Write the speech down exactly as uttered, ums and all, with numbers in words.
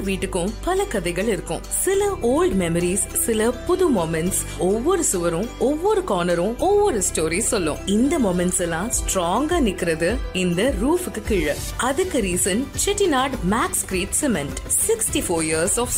ஒவ்வொரு வீட்டுக்கும் பல கதைகள் இருக்கும். சில ஓல்ட் மெமரிஸ், சில புது மொமெண்ட்ஸ். ஒவ்வொரு சுவரும் ஒவ்வொரு கார்னரும் ஒவ்வொரு ஸ்டோரி சொல்லும். இந்த மொமெண்ட்ஸ் எல்லாம் ஸ்ட்ராங்கா நிக்கிறது இந்த ரூஃபுக்கு கீழே. அதுக்கு reason Chettinad maths greet cement. Sixty four years of